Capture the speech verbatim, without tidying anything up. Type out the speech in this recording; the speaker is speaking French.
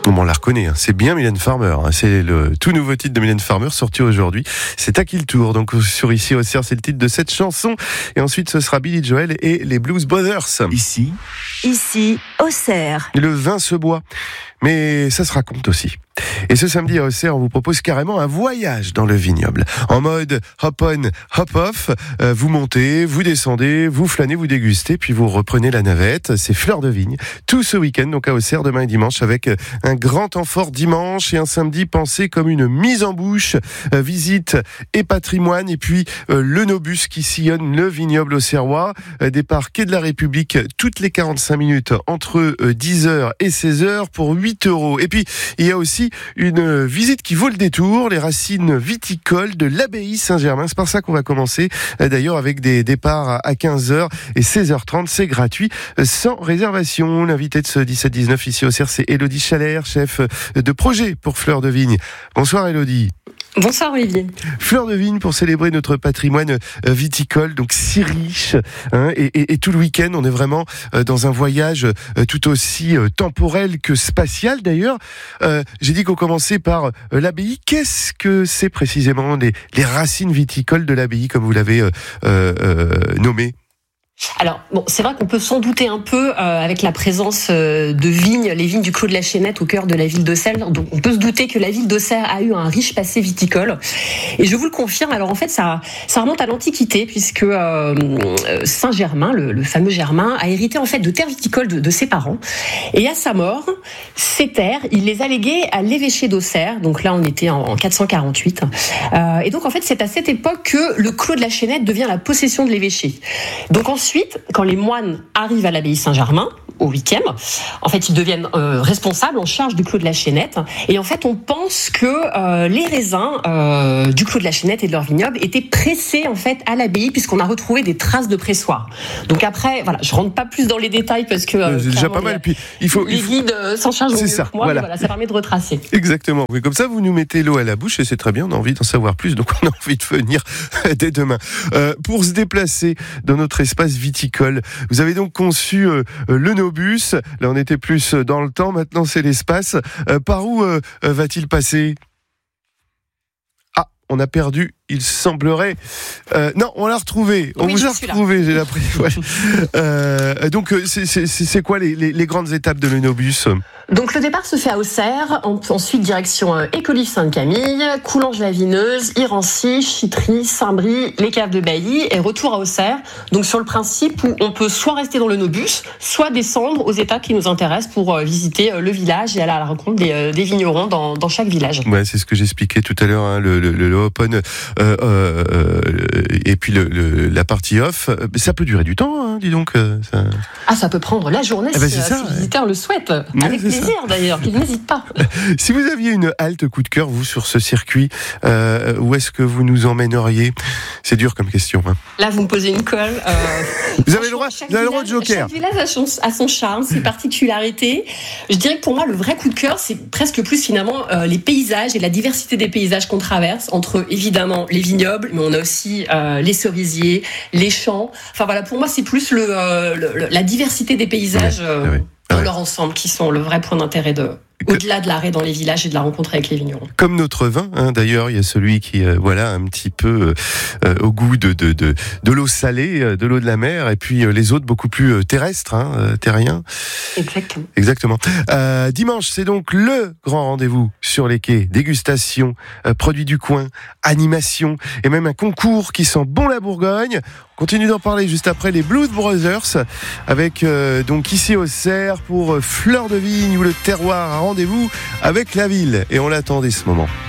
on la reconnaît, hein. C'est bien Mylène Farmer, hein. C'est le tout nouveau titre de Mylène Farmer sorti aujourd'hui. C'est à qui le tour? Donc sur Ici Auxerre, c'est le titre de cette chanson. Et ensuite, ce sera Billy Joel et les Blues Brothers. Ici, Ici Auxerre. Le vin se boit, mais ça se raconte aussi. Et ce samedi à Auxerre, on vous propose carrément un voyage dans le vignoble. En mode hop-on, hop-off, euh, vous montez, vous descendez, vous flânez, vous dégustez, puis vous reprenez la navette. C'est Fleurs de Vigne, tout ce week-end, donc à Auxerre, demain et dimanche, avec un grand temps fort dimanche et un samedi pensé comme une mise en bouche, euh, visite et patrimoine, et puis euh, le Nobus qui sillonne le vignoble auxerrois, euh, départ quai de la République, toutes les quarante-cinq minutes, entre euh, dix heures et seize heures pour huit euros. Et puis, il y a aussi une visite qui vaut le détour, les racines viticoles de l'abbaye Saint-Germain. C'est par ça qu'on va commencer, d'ailleurs, avec des départs à quinze heures et seize heures trente. C'est gratuit, sans réservation. L'invité de ce dix-sept dix-neuf ici au Auxerre, c'est Élodie Chalère, chef de projet pour Fleurs de Vigne. Bonsoir Élodie. Bonsoir Olivier. Fleurs de Vigne pour célébrer notre patrimoine viticole, donc si riche, hein, et, et, et tout le week-end, on est vraiment dans un voyage tout aussi temporel que spatial d'ailleurs. Euh, j'ai dit qu'on commençait par l'abbaye. Qu'est-ce que c'est précisément les, les racines viticoles de l'abbaye, comme vous l'avez euh, euh, nommé? Alors, bon, c'est vrai qu'on peut s'en douter un peu euh, avec la présence euh, de vignes, les vignes du Clos de la Chaînette au cœur de la ville d'Auxerre. Donc, on peut se douter que la ville d'Auxerre a eu un riche passé viticole. Et je vous le confirme. Alors, en fait, ça, ça remonte à l'Antiquité, puisque euh, Saint Germain, le, le fameux Germain, a hérité en fait de terres viticoles de, de ses parents. Et à sa mort, ces terres, il les a léguées à l'évêché d'Auxerre. Donc là, on était en, en quatre cent quarante-huit. Euh, et donc, en fait, c'est à cette époque que le Clos de la Chaînette devient la possession de l'évêché. Donc ensuite, Ensuite, quand les moines arrivent à l'abbaye Saint-Germain, au huitième, en fait, ils deviennent euh, responsables, en charge du Clos de la Chaînette. Et en fait, on pense que euh, les raisins euh, du Clos de la Chaînette et de leur vignoble étaient pressés en fait à l'abbaye, puisqu'on a retrouvé des traces de pressoir. Donc après, voilà, je rentre pas plus dans les détails parce que euh, c'est déjà pas mal. Puis il faut les il faut... guides euh, s'en chargent mieux ça, que moi, voilà. Mais voilà, ça permet de retracer. Exactement. Oui, comme ça, vous nous mettez l'eau à la bouche et c'est très bien. On a envie d'en savoir plus, donc on a envie de venir dès demain. Euh, pour se déplacer dans notre espace viticole, vous avez donc conçu euh, le Nobus. Là, on était plus dans le temps. Maintenant, c'est l'espace. Euh, par où euh, va-t-il passer? Ah, on a perdu. Il semblerait. Euh, non, on l'a retrouvé. On oui, vous a retrouvé. J'ai l'impression. Ouais. Euh, donc, c'est, c'est, c'est quoi les, les, les grandes étapes de le Nobus? Donc le départ se fait à Auxerre, ensuite direction euh, Écolives Sainte-Camille, Coulanges-la-Vineuse, Irancy, Chitry, Saint-Brie, les caves de Bailly et retour à Auxerre. Donc sur le principe où on peut soit rester dans le Nobus, soit descendre aux étapes qui nous intéressent pour euh, visiter euh, le village et aller à la rencontre des, euh, des vignerons dans, dans chaque village. Ouais, c'est ce que j'expliquais tout à l'heure, hein, le, le, le open euh, euh, et puis le, le, la partie off. Ça peut durer du temps, hein, dis donc. Euh, ça... Ah, ça peut prendre la journée eh ben, si, ça, si ouais. le visiteur le souhaite. Ouais, avec plaisir ça. D'ailleurs, qu'il n'hésite pas. Si vous aviez une halte coup de cœur, vous, sur ce circuit, euh, où est-ce que vous nous emmèneriez? C'est dur comme question. Hein. Là, vous me posez une colle. Euh, vous avez le droit, vous avez le droit de joker. Chaque village a son, a son charme, ses particularités. Je dirais que pour moi, le vrai coup de cœur, c'est presque plus finalement euh, les paysages et la diversité des paysages qu'on traverse, entre évidemment les vignobles, mais on a aussi euh, les cerisiers, les champs. Enfin voilà, pour moi, c'est plus le, euh, le, la diversité des paysages. Euh, ouais, ouais. Dans ouais. leur ensemble, qui sont le vrai point d'intérêt de, au-delà de l'arrêt dans les villages et de la rencontre avec les vignerons. Comme notre vin, hein, d'ailleurs, il y a celui qui, euh, voilà, un petit peu euh, au goût de, de, de, de l'eau salée, de l'eau de la mer, et puis euh, les autres beaucoup plus euh, terrestres, hein, euh, terriens. Exactement. Exactement. Euh, dimanche, c'est donc le grand rendez-vous sur les quais. Dégustation, euh, produits du coin, animation, et même un concours qui sent bon la Bourgogne. On continue d'en parler juste après les Blues Brothers, avec euh, donc ici au Auxerre pour Fleurs de Vigne, où le terroir a rendez-vous avec la ville. Et on l'attendait ce moment.